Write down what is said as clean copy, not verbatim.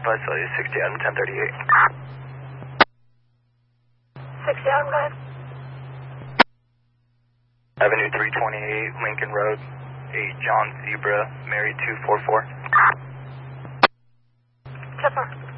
Bus 60 Adam 1038. 60 Adam, go ahead. Avenue 328, Lincoln Road, 8 John Zebra, Mary 244. 10-4.